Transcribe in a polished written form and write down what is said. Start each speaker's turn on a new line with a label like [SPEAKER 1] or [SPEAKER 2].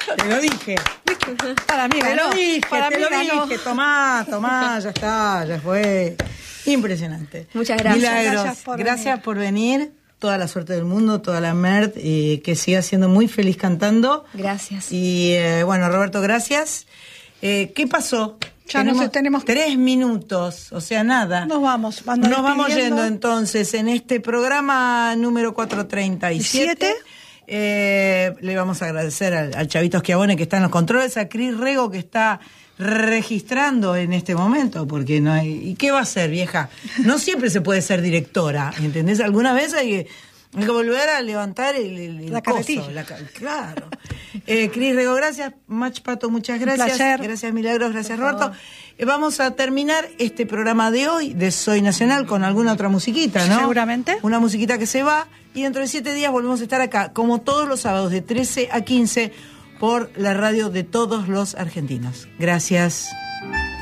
[SPEAKER 1] Te lo dije.
[SPEAKER 2] Para mí,
[SPEAKER 1] Te lo dije,
[SPEAKER 2] para
[SPEAKER 1] te
[SPEAKER 2] mí
[SPEAKER 1] lo
[SPEAKER 2] ganó.
[SPEAKER 1] dije. Tomá, ya está, ya fue. Impresionante.
[SPEAKER 3] Muchas gracias.
[SPEAKER 1] Milagros, gracias por venir. Toda la suerte del mundo, toda la MERT, que siga siendo muy feliz cantando.
[SPEAKER 3] Gracias.
[SPEAKER 1] Y bueno, Roberto, gracias. ¿Qué pasó?
[SPEAKER 2] Ya tenemos
[SPEAKER 1] 3 minutos, o sea, nada.
[SPEAKER 2] Nos vamos.
[SPEAKER 1] Nos vamos yendo entonces en este programa número 437. Le vamos a agradecer al Chavito Schiavone que está en los controles, a Cris Rego que está registrando en este momento, porque no hay... ¿Y qué va a hacer, vieja? No siempre se puede ser directora, ¿entendés? Alguna vez hay que volver a levantar
[SPEAKER 2] la carretilla.
[SPEAKER 1] Claro. Cris Rego, gracias. Mach Pato, muchas gracias.
[SPEAKER 2] Un placer.
[SPEAKER 1] Gracias, Milagros, gracias, Roberto. Vamos a terminar este programa de hoy de Soy Nacional con alguna otra musiquita, ¿no?
[SPEAKER 2] Seguramente.
[SPEAKER 1] Una musiquita que se va y dentro de 7 días volvemos a estar acá, como todos los sábados de 13 a 15 por la radio de todos los argentinos. Gracias.